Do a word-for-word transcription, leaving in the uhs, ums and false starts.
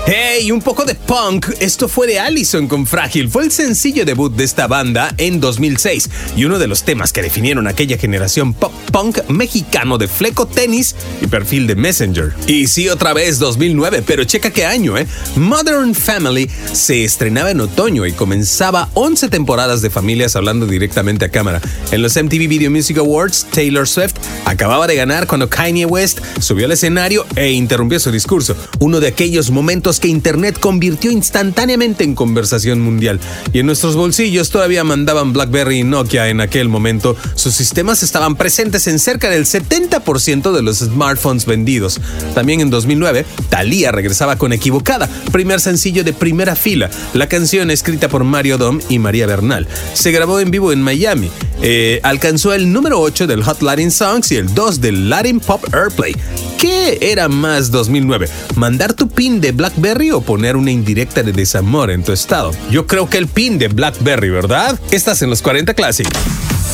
Hey, un poco de punk. Esto fue de Allison con Frágil. Fue el sencillo debut de esta banda en dos mil seis y uno de los temas que definieron aquella generación pop punk mexicano de fleco, tenis y perfil de Messenger. Y sí, otra vez dos mil nueve, pero checa qué año, ¿eh? Modern Family se estrenaba en otoño y comenzaba once temporadas de familias hablando directamente a cámara. En los M T V Video Music Awards, Taylor Swift acababa de ganar cuando Kanye West subió al escenario e interrumpió su discurso. Uno de aquellos momentos que Internet convirtió instantáneamente en conversación mundial. Y en nuestros bolsillos todavía mandaban BlackBerry y Nokia en aquel momento. Sus sistemas estaban presentes en cerca del setenta por ciento de los smartphones vendidos. También en dos mil nueve, Thalía regresaba con Equivocada, primer sencillo de Primera Fila. La canción, escrita por Mario Dom y María Bernal, se grabó en vivo en Miami. Eh, alcanzó el número ocho del Hot Latin Songs y el dos del Latin Pop Airplay. ¿Qué era más dos mil nueve? ¿Mandar tu pin de BlackBerry o poner una indirecta de desamor en tu estado? Yo creo que el pin de BlackBerry, ¿verdad? Estás en los cuarenta Classic.